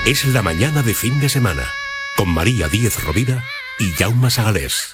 Es la mañana de fin de semana, con María Díez Rovira y Jaume Sagalés.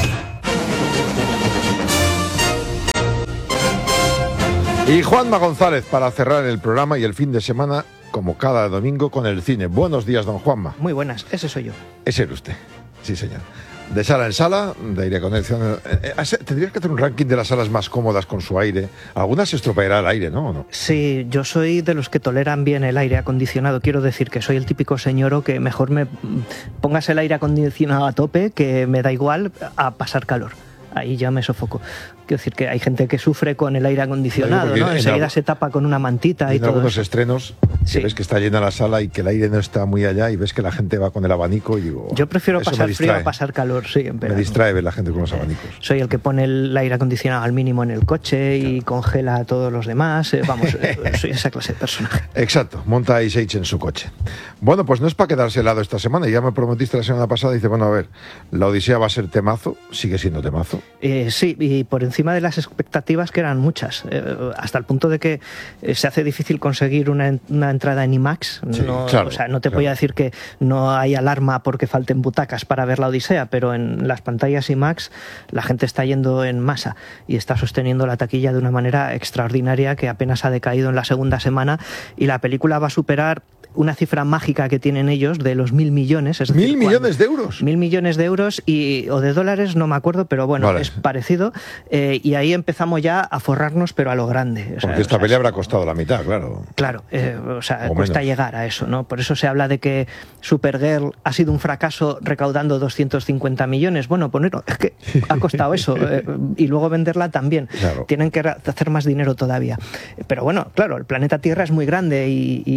Y Juanma González para cerrar el programa y el fin de semana, como cada domingo, con el cine. Buenos días, don Juanma. Muy buenas, ese soy yo. Ese era usted, sí señor. De sala en sala, de aire acondicionado. Tendrías que hacer un ranking de las salas más cómodas con su aire. Algunas se estropeará el aire, ¿no? ¿O no? Sí, yo soy de los que toleran bien el aire acondicionado. Quiero decir que soy el típico señoro que mejor me pongas el aire acondicionado a tope, que me da igual a pasar calor. Ahí ya me sofoco. Quiero decir que hay gente que sufre con el aire acondicionado, ¿no? Enseguida se tapa con una mantita y todo. En algunos eso. Estrenos, sí, que ves que está llena la sala y que el aire no está muy allá y ves que la gente va con el abanico y digo... Yo prefiero pasar frío a pasar calor, sí. Me distrae ver la gente con los abanicos. Soy el que pone el aire acondicionado al mínimo en el coche y congela a todos los demás. Vamos, soy esa clase de personaje. Exacto, monta Ice Age en su coche. Bueno, pues no es para quedarse helado esta semana. Ya me prometiste la semana pasada, dice, bueno, a ver, la Odisea va a ser temazo, sigue siendo temazo. Sí, y por encima de las expectativas, que eran muchas, hasta el punto de que se hace difícil conseguir una entrada en IMAX. Sí, claro, o sea, no te voy a decir que no hay alarma porque falten butacas para ver la Odisea, pero en las pantallas IMAX la gente está yendo en masa y está sosteniendo la taquilla de una manera extraordinaria que apenas ha decaído en la segunda semana, y la película va a superar una cifra mágica que tienen ellos de los 1.000 millones. Es decir, 1.000 millones de euros. 1.000 millones de euros o de dólares, no me acuerdo, pero bueno, vale, es parecido. Y ahí empezamos ya a forrarnos, pero a lo grande. Porque esta peli habrá costado la mitad, claro. Claro, cuesta llegar a eso, ¿no? Por eso se habla de que Supergirl ha sido un fracaso recaudando 250 millones. Bueno, es que ha costado eso. Y luego venderla también. Claro. Tienen que hacer más dinero todavía. Pero bueno, claro, el planeta Tierra es muy grande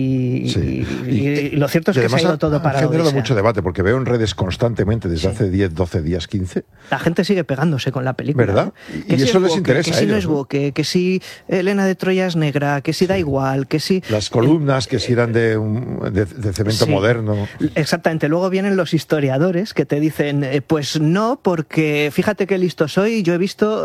y lo cierto es que se ha ido todo para la Odisea. Ha generado mucho debate, porque veo en redes constantemente desde hace 10, 12 días, 15. La gente sigue pegándose con la película. ¿Verdad? Y eso les interesa a ellos. Que si no es woke, que si Elena de Troya es negra, que si da igual, que si... Las columnas que si eran de cemento moderno. Exactamente. Luego vienen los historiadores que te dicen, pues no, porque fíjate qué listo soy, yo he visto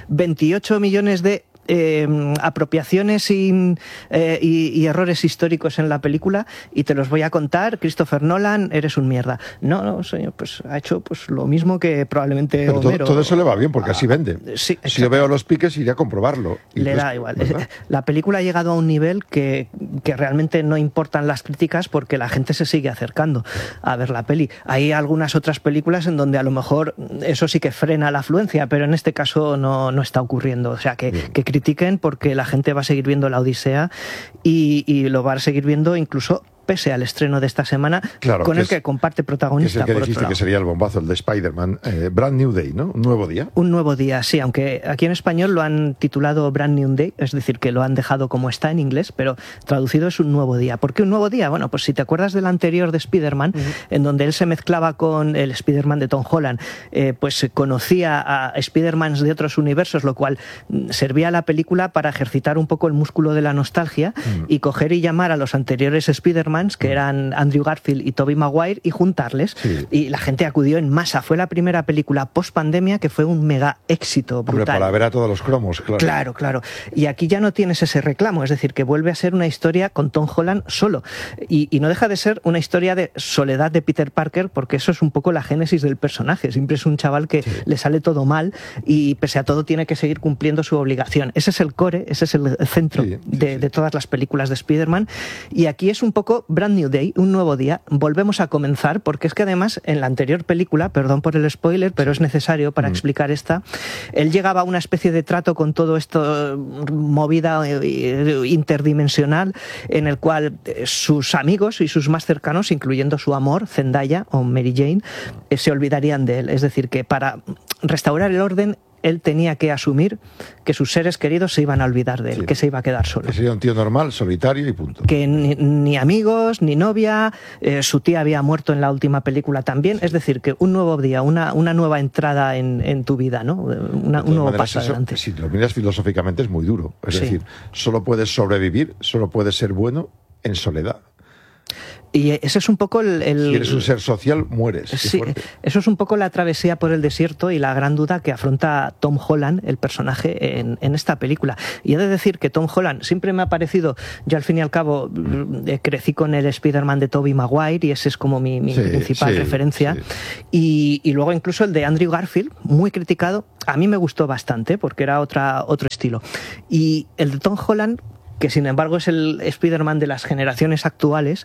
28 millones de apropiaciones y errores históricos en la película y te los voy a contar. Christopher Nolan, eres un mierda. No, señor, pues ha hecho pues lo mismo que probablemente pero Homero. Todo eso le va bien porque así vende. Sí, si yo veo los piques iré a comprobarlo. Le da igual. ¿Verdad? La película ha llegado a un nivel que realmente no importan las críticas porque la gente se sigue acercando a ver la peli. Hay algunas otras películas en donde a lo mejor eso sí que frena la afluencia, pero en este caso no está ocurriendo. O sea, que critiquen porque la gente va a seguir viendo la Odisea y lo va a seguir viendo incluso pese al estreno de esta semana, claro, con el que comparte protagonista. Es el que dijiste que sería el bombazo, el de Spider-Man. Brand New Day, ¿no? Un nuevo día. Un nuevo día, sí, aunque aquí en español lo han titulado Brand New Day, es decir, que lo han dejado como está en inglés, pero traducido es un nuevo día. ¿Por qué un nuevo día? Bueno, pues si te acuerdas del anterior de Spider-Man, en donde él se mezclaba con el Spider-Man de Tom Holland, pues conocía a Spider-Mans de otros universos, lo cual servía a la película para ejercitar un poco el músculo de la nostalgia y coger y llamar a los anteriores Spider-Man, que eran Andrew Garfield y Tobey Maguire, y juntarles. Sí. Y la gente acudió en masa. Fue la primera película post-pandemia que fue un mega éxito brutal. Hombre, para ver a todos los cromos, claro. Claro. Y aquí ya no tienes ese reclamo, es decir, que vuelve a ser una historia con Tom Holland solo. Y no deja de ser una historia de soledad de Peter Parker, porque eso es un poco la génesis del personaje. Siempre es un chaval que le sale todo mal y pese a todo tiene que seguir cumpliendo su obligación. Ese es el core, ese es el centro de todas las películas de Spider-Man. Y aquí es un poco Brand New Day, un nuevo día. Volvemos a comenzar, porque es que además en la anterior película, perdón por el spoiler, pero es necesario para explicar esta, él llegaba a una especie de trato con todo esto, movida interdimensional, en el cual sus amigos y sus más cercanos, incluyendo su amor, Zendaya o Mary Jane, se olvidarían de él. Es decir, que para restaurar el orden él tenía que asumir que sus seres queridos se iban a olvidar de él, que se iba a quedar solo. Que sería un tío normal, solitario y punto. Que ni amigos, ni novia, su tía había muerto en la última película también, es decir, que un nuevo día, una nueva entrada en tu vida, ¿no? Un nuevo paso adelante. Si lo miras filosóficamente es muy duro, es decir, solo puedes sobrevivir, solo puedes ser bueno en soledad. Y ese es un poco Si eres un ser social, mueres. Sí, eso es un poco la travesía por el desierto y la gran duda que afronta Tom Holland, el personaje, en esta película. Y he de decir que Tom Holland siempre me ha parecido, yo al fin y al cabo crecí con el Spider-Man de Tobey Maguire y ese es como mi principal referencia. Sí. Y luego incluso el de Andrew Garfield, muy criticado, a mí me gustó bastante porque era otro estilo. Y el de Tom Holland, que sin embargo es el Spider-Man de las generaciones actuales,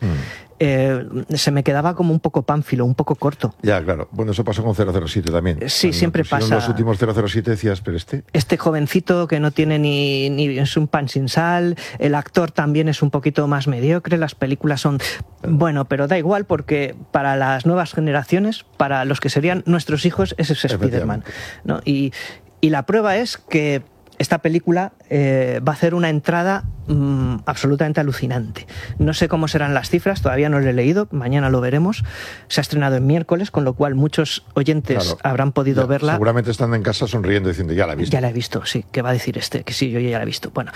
se me quedaba como un poco pánfilo, un poco corto. Ya, claro. Bueno, eso pasó con 007 también. Sí, siempre pasa. En los últimos 007 decías, pero este jovencito que no tiene ni es un pan sin sal, el actor también es un poquito más mediocre, las películas son... Bueno, pero da igual porque para las nuevas generaciones, para los que serían nuestros hijos, ese es Spider-Man, ¿no? Y la prueba es que esta película va a hacer una entrada absolutamente alucinante. No sé cómo serán las cifras, todavía no lo he leído, mañana lo veremos. Se ha estrenado en miércoles, con lo cual muchos oyentes habrán podido verla. Seguramente están en casa sonriendo diciendo, ya la he visto. Ya la he visto, sí, ¿qué va a decir que sí, yo ya la he visto. Bueno,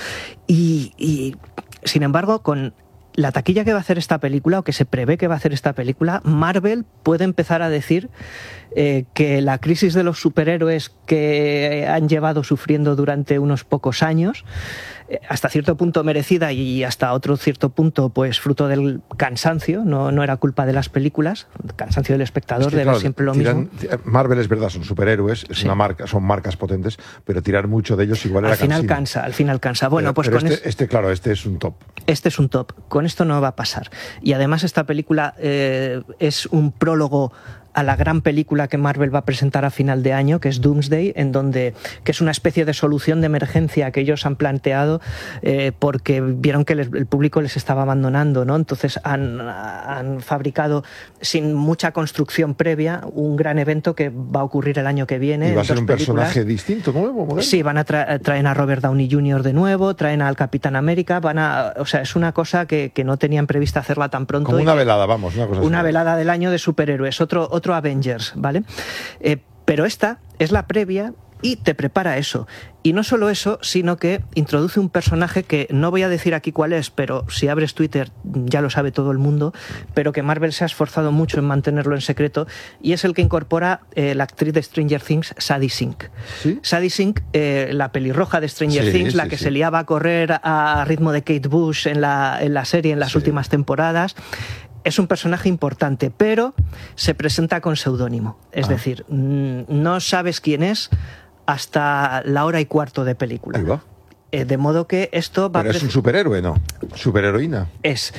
y sin embargo, con la taquilla que va a hacer esta película, o que se prevé que va a hacer esta película, Marvel puede empezar a decir que la crisis de los superhéroes que han llevado sufriendo durante unos pocos años, hasta cierto punto merecida y hasta otro cierto punto pues fruto del cansancio, no era culpa de las películas, el cansancio del espectador de ver siempre lo mismo. Marvel es verdad, son superhéroes, es una marca, son marcas potentes, pero tirar mucho de ellos igual era cansino. Al final cansa. Bueno, pues pero con este es un top. Este es un top. Con esto no va a pasar. Y además esta película es un prólogo a la gran película que Marvel va a presentar a final de año, que es Doomsday, que es una especie de solución de emergencia que ellos han planteado porque vieron que el público les estaba abandonando, ¿no? Entonces han fabricado sin mucha construcción previa un gran evento que va a ocurrir el año que viene. ¿Y va a ser un personaje distinto, nuevo, moderno? Sí, traen a Robert Downey Jr. de nuevo, traen al Capitán América, o sea, es una cosa que no tenían prevista hacerla tan pronto. Como una velada, vamos, una cosa así. Una velada del año de superhéroes, otro Avengers, ¿vale? Pero esta es la previa y te prepara eso. Y no solo eso, sino que introduce un personaje que no voy a decir aquí cuál es, pero si abres Twitter ya lo sabe todo el mundo, pero que Marvel se ha esforzado mucho en mantenerlo en secreto, y es el que incorpora la actriz de Stranger Things, Sadie Sink. ¿Sí? Sadie Sink, la pelirroja de Stranger Things, la que se liaba a correr a ritmo de Kate Bush en la serie en las últimas temporadas. Es un personaje importante, pero se presenta con seudónimo. Es decir, no sabes quién es hasta la hora y cuarto de película. Ahí va. De modo que esto va... Pero es un superhéroe, ¿no? Superheroína. Es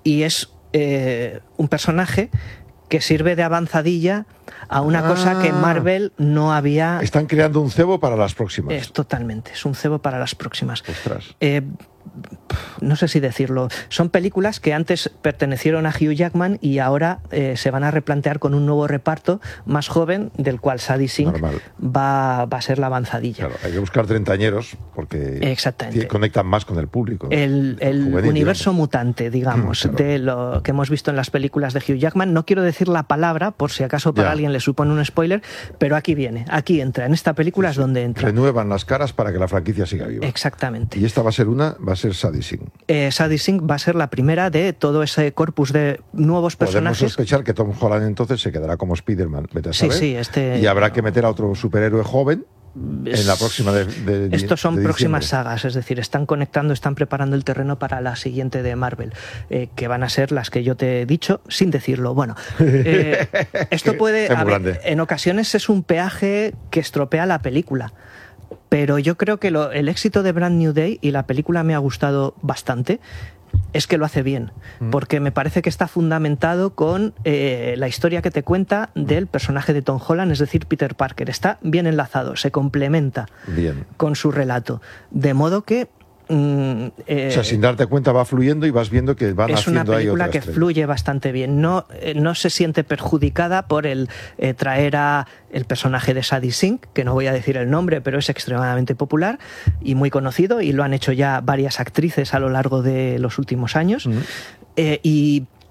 un personaje que sirve de avanzadilla a una cosa que Marvel no había... Están creando un cebo para las próximas. Totalmente, es un cebo para las próximas. Ostras. No sé si decirlo. Son películas que antes pertenecieron a Hugh Jackman y ahora se van a replantear con un nuevo reparto más joven, del cual Sadie Sink va a ser la avanzadilla. Claro, hay que buscar treintañeros porque conectan más con el público. El juvenil, universo mutante, digamos, de lo que hemos visto en las películas de Hugh Jackman. No quiero decir la palabra, por si acaso para alguien le supone un spoiler, pero aquí entra. En esta película es donde entra. Renuevan las caras para que la franquicia siga viva. Exactamente. Y esta va a ser Sadie Sink. Sadie Sink va a ser la primera de todo ese corpus de nuevos personajes. Podemos sospechar que Tom Holland entonces se quedará como Spider-Man, vete a saber. Sí, y habrá que meter a otro superhéroe joven en la próxima Estos son de próximas diciembre. sagas, es decir, están preparando el terreno para la siguiente de Marvel, que van a ser las que yo te he dicho sin decirlo. Bueno, esto puede... en ocasiones es un peaje que estropea la película. Pero yo creo que el éxito de Brand New Day, y la película me ha gustado bastante, es que lo hace bien, porque me parece que está fundamentado con la historia que te cuenta del personaje de Tom Holland, es decir, Peter Parker. Está bien enlazado, se complementa con su relato, de modo que o sea, sin darte cuenta va fluyendo y vas viendo que van haciendo ahí otra Es una película que fluye bastante bien. No se siente perjudicada por el traer a el personaje de Sadie Sink, que no voy a decir el nombre, pero es extremadamente popular y muy conocido, y lo han hecho ya varias actrices a lo largo de los últimos años. Y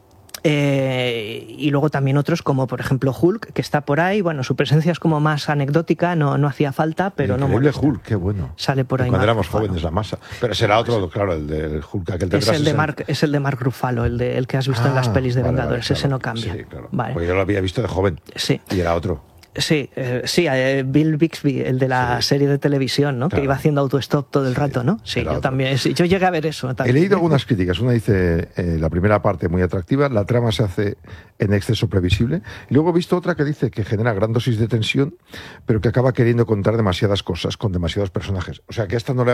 Y luego también otros como, por ejemplo, Hulk, que está por ahí. Bueno, su presencia es como más anecdótica, no hacía falta, pero no molesta. Hulk, qué bueno. Sale por ahí. Cuando éramos jóvenes, la masa. Pero será otro, claro, el del Hulk, aquel es el de Mark Ruffalo, el que has visto en las pelis de Vengadores. Claro. Ese no cambia. Sí, claro. Vale. Porque yo lo había visto de joven. Sí. Y era otro. Sí, Bill Bixby, el de la serie de televisión, ¿no? Claro. Que iba haciendo autostop todo el rato, ¿no? Sí, yo también. Sí, yo llegué a ver eso. También. He leído algunas críticas. Una dice, la primera parte muy atractiva, la trama se hace en exceso previsible. Y luego he visto otra que dice que genera gran dosis de tensión, pero que acaba queriendo contar demasiadas cosas con demasiados personajes. O sea, que esta no le